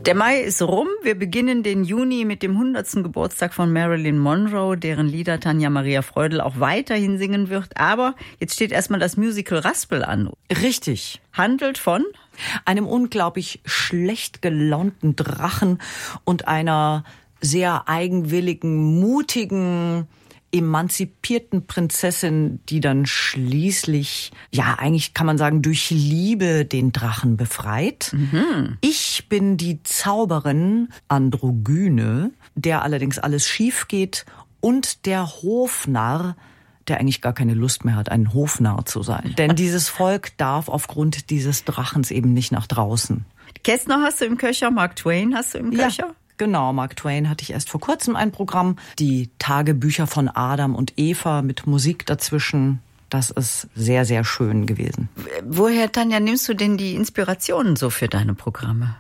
Der Mai ist rum. Wir beginnen den Juni mit dem 100. Geburtstag von Marilyn Monroe, deren Lieder Tanja Maria Freudl auch weiterhin singen wird. Aber jetzt steht erstmal das Musical Raspel an. Richtig. Handelt von einem unglaublich schlecht gelaunten Drachen und einer sehr eigenwilligen, mutigen, emanzipierten Prinzessin, die dann schließlich, ja, eigentlich kann man sagen, durch Liebe den Drachen befreit. Mhm. Ich bin die Zauberin Androgyne, der allerdings alles schief geht, und der Hofnarr, der eigentlich gar keine Lust mehr hat, ein Hofnarr zu sein. Denn dieses Volk darf aufgrund dieses Drachens eben nicht nach draußen. Kästner hast du im Köcher, Mark Twain hast du im Köcher? Ja. Genau, Mark Twain hatte ich erst vor kurzem ein Programm. Die Tagebücher von Adam und Eva mit Musik dazwischen. Das ist sehr, sehr schön gewesen. Woher, Tanja, nimmst du denn die Inspirationen so für deine Programme?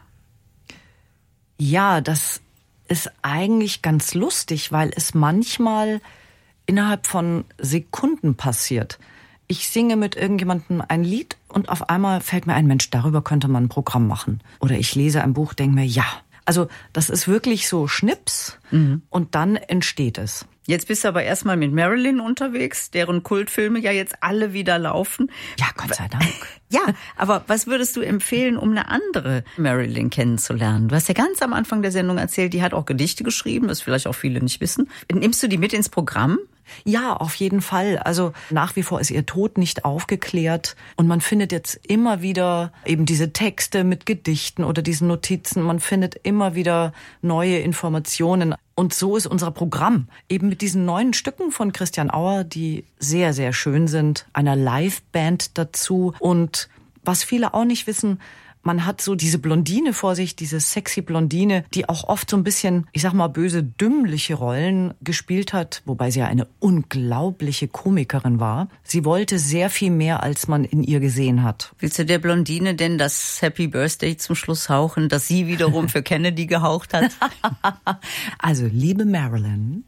Ja, das ist eigentlich ganz lustig, weil es manchmal innerhalb von Sekunden passiert. Ich singe mit irgendjemandem ein Lied und auf einmal fällt mir ein, Mensch, darüber könnte man ein Programm machen. Oder ich lese ein Buch, denke mir, ja. Also das ist wirklich so Schnips und dann entsteht es. Jetzt bist du aber erstmal mit Marilyn unterwegs, deren Kultfilme ja jetzt alle wieder laufen. Ja, Gott sei Dank. Ja, aber was würdest du empfehlen, um eine andere Marilyn kennenzulernen? Du hast ja ganz am Anfang der Sendung erzählt, die hat auch Gedichte geschrieben, das vielleicht auch viele nicht wissen. Nimmst du die mit ins Programm? Ja, auf jeden Fall. Also nach wie vor ist ihr Tod nicht aufgeklärt und man findet jetzt immer wieder eben diese Texte mit Gedichten oder diesen Notizen. Man findet immer wieder neue Informationen. Und so ist unser Programm eben mit diesen neuen Stücken von Christian Auer, die sehr, sehr schön sind, einer Liveband dazu. Und was viele auch nicht wissen, man hat so diese Blondine vor sich, diese sexy Blondine, die auch oft so ein bisschen, ich sag mal, böse, dümmliche Rollen gespielt hat, wobei sie ja eine unglaubliche Komikerin war. Sie wollte sehr viel mehr, als man in ihr gesehen hat. Willst du der Blondine denn das Happy Birthday zum Schluss hauchen, das sie wiederum für Kennedy gehaucht hat? Also, liebe Marilyn,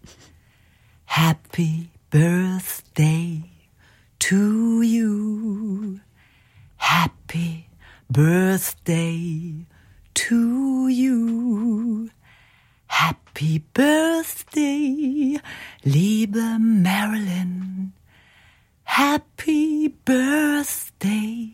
Happy Birthday to you. Happy Birthday to you. Happy Birthday, liebe Marilyn. Happy Birthday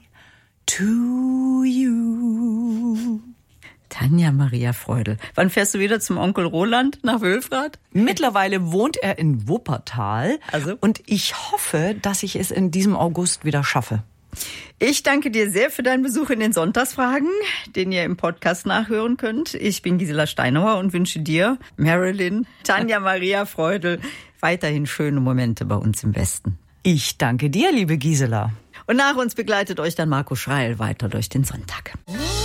to you. Tanja Maria Freudl. Wann fährst du wieder zum Onkel Roland nach Wülfrath? Mittlerweile wohnt er in Wuppertal. Also? Und ich hoffe, dass ich es in diesem August wieder schaffe. Ich danke dir sehr für deinen Besuch in den Sonntagsfragen, den ihr im Podcast nachhören könnt. Ich bin Gisela Steinauer und wünsche dir, Marilyn, Tanja Maria Freudl, weiterhin schöne Momente bei uns im Westen. Ich danke dir, liebe Gisela. Und nach uns begleitet euch dann Marco Schreil weiter durch den Sonntag.